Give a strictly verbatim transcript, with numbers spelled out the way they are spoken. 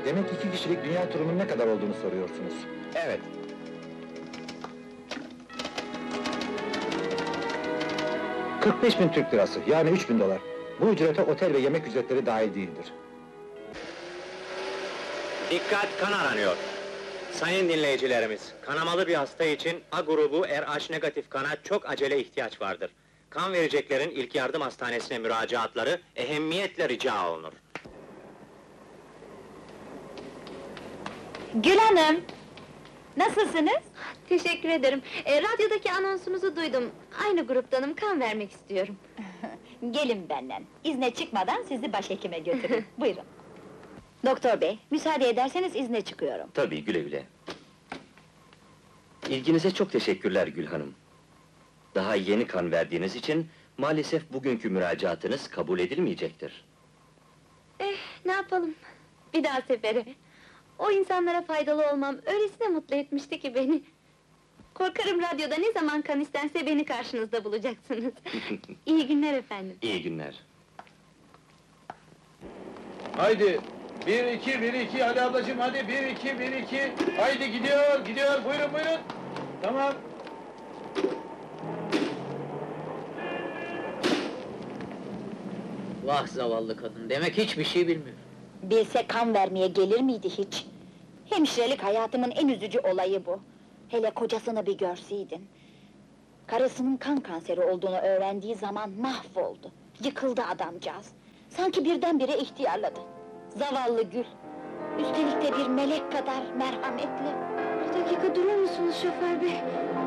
Demek iki kişilik dünya turunun ne kadar olduğunu soruyorsunuz. Evet. kırk beş bin Türk lirası, yani üç bin dolar. Bu ücrete otel ve yemek ücretleri dahil değildir. Dikkat, kan aranıyor. Sayın dinleyicilerimiz, kanamalı bir hasta için A grubu R H negatif kana çok acele ihtiyaç vardır. Kan vereceklerin ilk yardım hastanesine müracaatları ehemmiyetle rica olunur. Gül Hanım! Nasılsınız? Teşekkür ederim. E, radyodaki anonsunuzu duydum. Aynı gruptanım, kan vermek istiyorum. Gelin benden. İzne çıkmadan sizi başhekime götürün. Buyurun. Doktor bey, müsaade ederseniz izne çıkıyorum. Tabii, güle güle. İlginize çok teşekkürler Gül Hanım. Daha yeni kan verdiğiniz için, maalesef bugünkü müracaatınız kabul edilmeyecektir. Eh, ne yapalım? Bir daha sefere. O insanlara faydalı olmam öylesine mutlu etmişti ki beni. Korkarım radyoda ne zaman kan istense beni karşınızda bulacaksınız. İyi günler efendim. İyi günler. Haydi! Bir iki, bir iki, hadi ablacığım hadi, bir iki, bir iki! Haydi gidiyor, gidiyor, buyurun buyurun! Tamam! Vah zavallı kadın, demek hiçbir şey bilmiyor. Bilse kan vermeye gelir miydi hiç? Hemşirelik hayatımın en üzücü olayı bu. Hele kocasını bir görseydin. Karısının kan kanseri olduğunu öğrendiği zaman mahvoldu. Yıkıldı adamcağız. Sanki birdenbire ihtiyarladı. Zavallı Gül. Üstelik de bir melek kadar merhametli. Bir dakika durur musunuz şoför bey?